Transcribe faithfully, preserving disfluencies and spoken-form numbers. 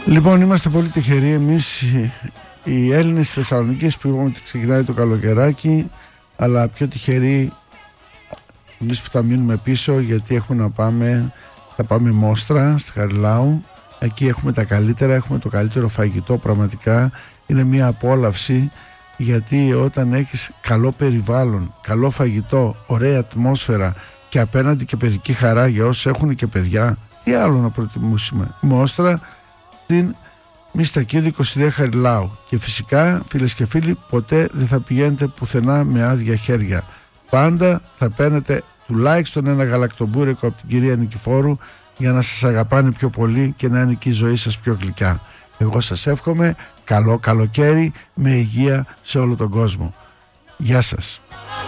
Λοιπόν, είμαστε πολύ τυχεροί εμείς οι Έλληνες της Θεσσαλονίκης που είπαμε ότι ξεκινάει το καλοκαιράκι, αλλά πιο τυχεροί εμείς που θα μείνουμε πίσω, γιατί έχουμε να πάμε, θα πάμε Μόστρα στη Χαριλάου. Εκεί έχουμε τα καλύτερα, έχουμε το καλύτερο φαγητό, πραγματικά είναι μια απόλαυση, γιατί όταν έχεις καλό περιβάλλον, καλό φαγητό, ωραία ατμόσφαιρα και απέναντι και παιδική χαρά για όσους έχουν και παιδιά, τι άλλο να προτιμούσουμε. Μόστρα στην Μιστακίδη είκοσι δύο Χαριλάου. Και φυσικά, φίλες και φίλοι, ποτέ δεν θα πηγαίνετε πουθενά με άδεια χέρια. Πάντα θα παίρνετε τουλάχιστον ένα γαλακτομπούρεκο από την κυρία Νικηφόρου για να σας αγαπάνε πιο πολύ και να είναι και η ζωή σας πιο γλυκιά. Εγώ σας εύχομαι καλό καλοκαίρι με υγεία σε όλο τον κόσμο. Γεια σας.